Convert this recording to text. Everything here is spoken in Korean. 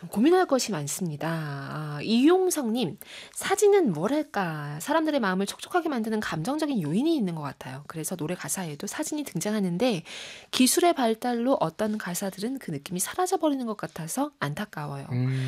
참 고민할 것이 많습니다. 이용성님, 사진은 뭐랄까, 사람들의 마음을 촉촉하게 만드는 감정적인 요인이 있는 것 같아요. 그래서 노래 가사에도 사진이 등장하는데 기술의 발달로 어떤 가사들은 그 느낌이 사라져버리는 것 같아서 안타까워요. 음.